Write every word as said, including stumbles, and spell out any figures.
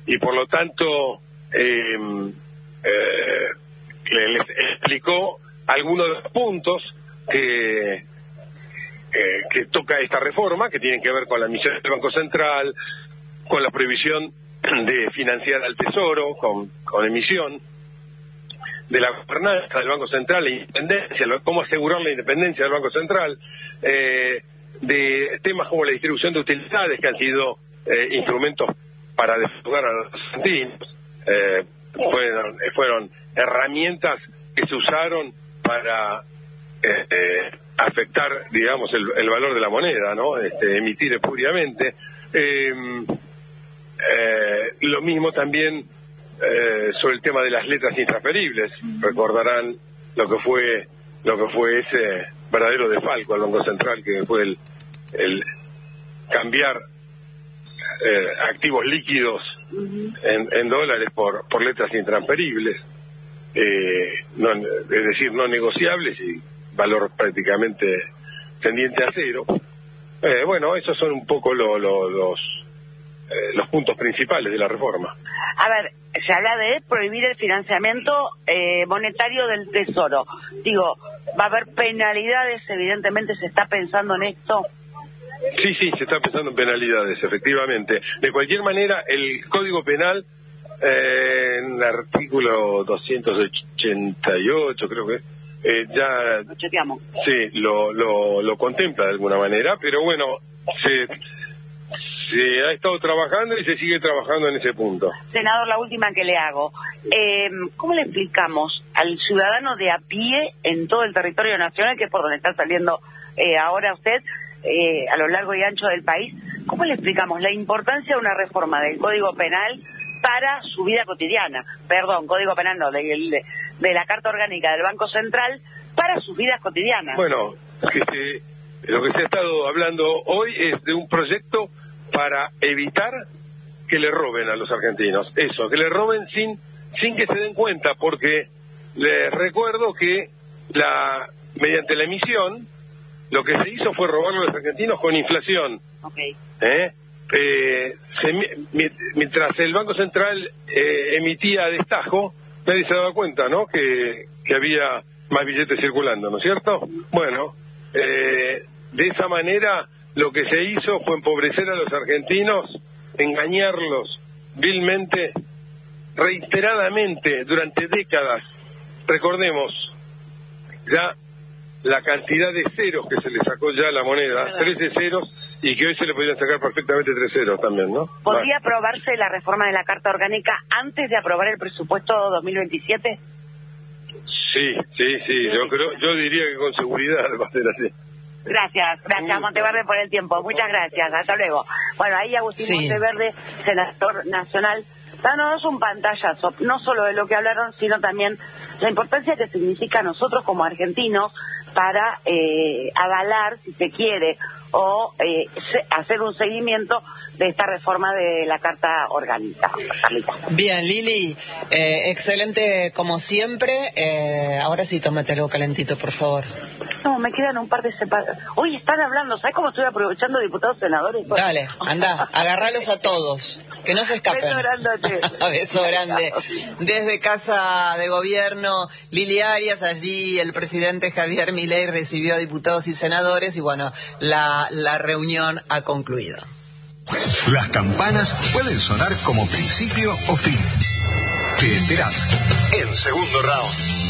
y por lo tanto eh, eh, les explicó algunos de los puntos que, eh, que toca esta reforma, que tienen que ver con la misión del Banco Central, con la prohibición de financiar al Tesoro, con, con emisión, de la gobernanza del Banco Central, la independencia, cómo asegurar la independencia del Banco Central, eh, de temas como la distribución de utilidades, que han sido eh, instrumentos para defraudar a los argentinos, eh, fueron, fueron herramientas que se usaron para eh, eh, afectar, digamos, el, el valor de la moneda, ¿no? Este, emitir espuriamente. Eh, eh, lo mismo también eh, sobre el tema de las letras intransferibles. Recordarán lo que fue lo que fue ese verdadero desfalco al Banco Central, que fue el, el cambiar eh, activos líquidos en, en dólares por, por letras intransferibles, eh, no, es decir, no negociables y valor prácticamente tendiente a cero. Eh, bueno, esos son un poco lo, lo, los eh, los puntos principales de la reforma. A ver, se habla de prohibir el financiamiento eh, monetario del Tesoro. Digo, va a haber penalidades, evidentemente se está pensando en esto. Sí, sí, se está pensando en penalidades, efectivamente. De cualquier manera, el Código Penal, eh, en el artículo doscientos ochenta y ocho, creo que eh, ya Lo chequeamos. Sí, lo, lo, lo contempla de alguna manera, pero bueno, se, se ha estado trabajando y se sigue trabajando en ese punto. Senador, la última que le hago. Eh, ¿Cómo le explicamos al ciudadano de a pie en todo el territorio nacional, que es por donde está saliendo eh, ahora usted, eh, a lo largo y ancho del país, cómo le explicamos la importancia de una reforma del Código Penal para su vida cotidiana? Perdón, Código Penal no, de, de, de la Carta Orgánica del Banco Central para sus vidas cotidianas. Bueno, que se, lo que se ha estado hablando hoy es de un proyecto para evitar que le roben a los argentinos. Eso, que le roben sin sin que se den cuenta, porque les recuerdo que la mediante la emisión lo que se hizo fue robarle a los argentinos con inflación. Okay. ¿Eh? Eh, se, mientras el Banco Central eh, emitía a destajo, nadie se daba cuenta, ¿no? Que, que había más billetes circulando, ¿no es cierto? Bueno, eh, de esa manera lo que se hizo fue empobrecer a los argentinos, engañarlos vilmente, reiteradamente, durante décadas. Recordemos, ya la cantidad de ceros que se le sacó ya a la moneda, trece ceros, y que hoy se le podrían sacar perfectamente tres ceros también, ¿no? ¿Podría aprobarse la reforma de la Carta Orgánica antes de aprobar el presupuesto dos mil veintisiete? Sí, sí, sí, yo creo, yo diría que con seguridad va a ser así. Gracias, gracias Monteverde por el tiempo, muchas gracias, hasta luego. Bueno, ahí Agustín sí. Monteverde, senador nacional, dándonos un pantallazo, no solo de lo que hablaron, sino también la importancia que significa a nosotros como argentinos para eh, avalar, si se quiere, o eh, se, hacer un seguimiento de esta reforma de la Carta Orgánica. Bien, Lili, eh, excelente como siempre. Eh, ahora sí, tómate algo calentito, por favor. No, me quedan un par de separados. Hoy están hablando, ¿sabes cómo estoy aprovechando diputados senadores? Dale, anda, agarralos a todos, que no se escapen. Beso grande. Beso grande. Desde Casa de Gobierno, Lili Arias, allí el presidente Javier Milei recibió a diputados y senadores y bueno, la, la reunión ha concluido. Las campanas pueden sonar como principio o fin. Te enterás en Segundo Round.